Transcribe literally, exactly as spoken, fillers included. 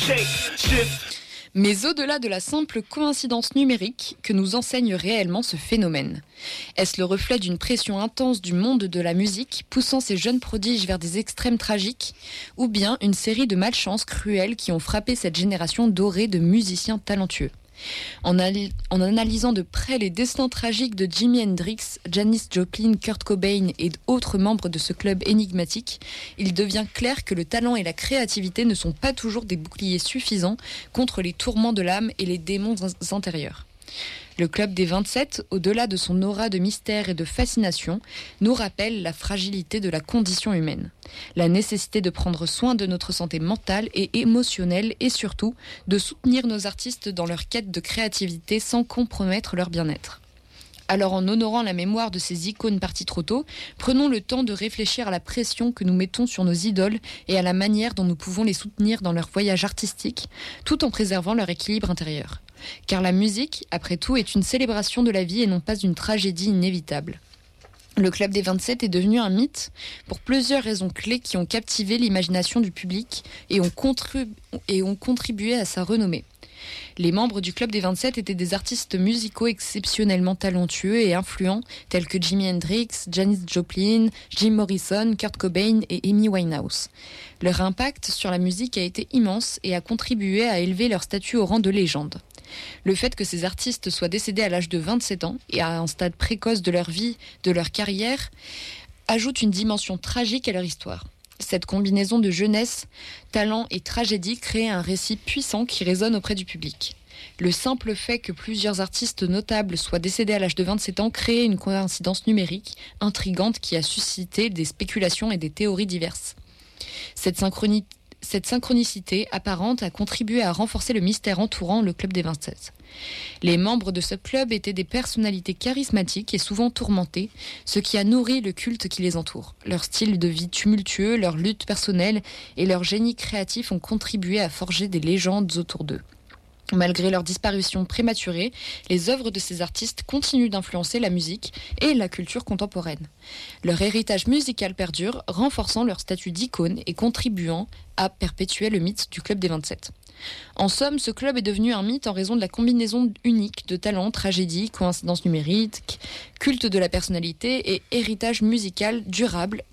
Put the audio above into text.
Mais au-delà de la simple coïncidence numérique, que nous enseigne réellement ce phénomène? Est-ce le reflet d'une pression intense du monde de la musique, poussant ces jeunes prodiges vers des extrêmes tragiques, ou bien une série de malchances cruelles qui ont frappé cette génération dorée de musiciens talentueux? En, ali- en analysant de près les destins tragiques de Jimi Hendrix, Janis Joplin, Kurt Cobain et autres membres de ce club énigmatique, il devient clair que le talent et la créativité ne sont pas toujours des boucliers suffisants contre les tourments de l'âme et les démons in- intérieurs. Le club des vingt-sept, au-delà de son aura de mystère et de fascination, nous rappelle la fragilité de la condition humaine, la nécessité de prendre soin de notre santé mentale et émotionnelle et surtout de soutenir nos artistes dans leur quête de créativité sans compromettre leur bien-être. Alors en honorant la mémoire de ces icônes parties trop tôt, prenons le temps de réfléchir à la pression que nous mettons sur nos idoles et à la manière dont nous pouvons les soutenir dans leur voyage artistique, tout en préservant leur équilibre intérieur. Car la musique, après tout, est une célébration de la vie et non pas une tragédie inévitable. Le Club des vingt-sept est devenu un mythe pour plusieurs raisons clés qui ont captivé l'imagination du public et ont, contribu- et ont contribué à sa renommée. Les membres du Club des vingt-sept étaient des artistes musicaux exceptionnellement talentueux et influents, tels que Jimi Hendrix, Janis Joplin, Jim Morrison, Kurt Cobain et Amy Winehouse. Leur impact sur la musique a été immense et a contribué à élever leur statut au rang de légende. Le fait que ces artistes soient décédés à l'âge de vingt-sept ans et à un stade précoce de leur vie, de leur carrière, ajoute une dimension tragique à leur histoire. Cette combinaison de jeunesse, talent et tragédie crée un récit puissant qui résonne auprès du public. Le simple fait que plusieurs artistes notables soient décédés à l'âge de vingt-sept ans crée une coïncidence numérique intrigante qui a suscité des spéculations et des théories diverses. Cette synchronie Cette synchronicité apparente a contribué à renforcer le mystère entourant le Club des vingt-sept. Les membres de ce club étaient des personnalités charismatiques et souvent tourmentées, ce qui a nourri le culte qui les entoure. Leur style de vie tumultueux, leur lutte personnelle et leur génie créatif ont contribué à forger des légendes autour d'eux. Malgré leur disparition prématurée, les œuvres de ces artistes continuent d'influencer la musique et la culture contemporaine. Leur héritage musical perdure, renforçant leur statut d'icône et contribuant à perpétuer le mythe du Club des vingt-sept. En somme, ce club est devenu un mythe en raison de la combinaison unique de talent, tragédie, coïncidence numérique, culte de la personnalité et héritage musical durable